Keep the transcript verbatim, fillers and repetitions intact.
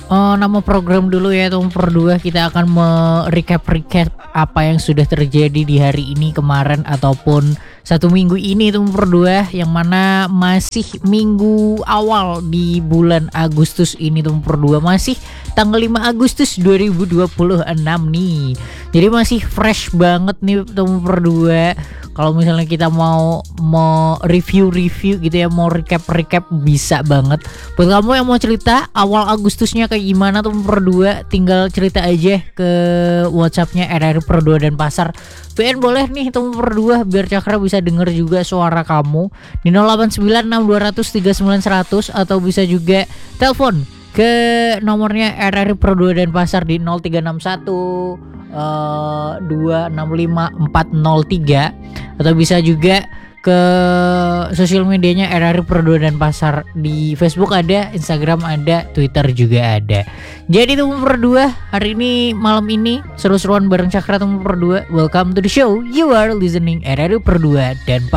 Oh, nama program dulu ya Tum Berdua. Kita akan merecap-recap apa yang sudah terjadi di hari ini, kemarin ataupun satu minggu ini Tum Berdua, yang mana masih minggu awal di bulan Agustus ini Tum Berdua, masih tanggal lima Agustus dua ribu dua puluh enam nih. Jadi masih fresh banget nih Tum Berdua. Kalau misalnya kita mau mau review-review gitu ya, mau recap-recap, bisa banget. Buat kamu yang mau cerita awal Agustusnya kayak gimana tuh berdua, tinggal cerita aja ke WhatsAppnya R R Berdua dan Pasar. V N boleh nih tuh berdua, biar Cakra bisa denger juga suara kamu di nol delapan sembilan enam dua nol nol tiga sembilan seratus, atau bisa juga telepon ke nomornya R R Berdua dan Pasar di nol tiga enam satu dua enam lima empat nol tiga, atau bisa juga ke sosial medianya R R Berdua dan Pasar. Di Facebook ada, Instagram ada, Twitter juga ada. Jadi teman berdua, hari ini malam ini seru-seruan bareng Cakra teman berdua. Welcome to the show. You are listening R R Berdua dan Pasar.